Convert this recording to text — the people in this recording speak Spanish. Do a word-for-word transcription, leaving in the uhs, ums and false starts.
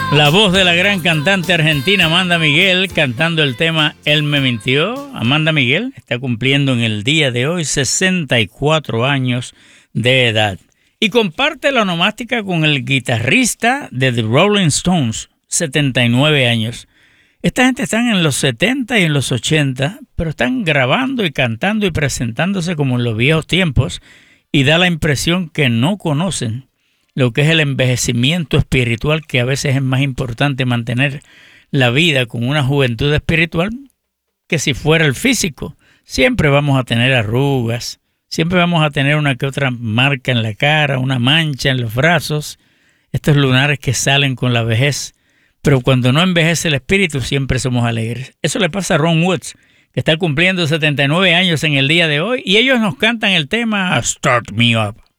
La voz de la gran cantante argentina Amanda Miguel cantando el tema Él me mintió. Amanda Miguel está cumpliendo en el día de hoy sesenta y cuatro años de edad y comparte la onomástica con el guitarrista de The Rolling Stones, setenta y nueve años. Esta gente están en los setenta y en los ochenta, pero están grabando y cantando y presentándose como en los viejos tiempos y da la impresión que no conocen lo que es el envejecimiento espiritual, que a veces es más importante mantener la vida con una juventud espiritual que si fuera el físico. Siempre vamos a tener arrugas, siempre vamos a tener una que otra marca en la cara, una mancha en los brazos, estos lunares que salen con la vejez, pero cuando no envejece el espíritu siempre somos alegres. Eso le pasa a Ron Woods, que está cumpliendo setenta y nueve años en el día de hoy, y ellos nos cantan el tema Start Me Up.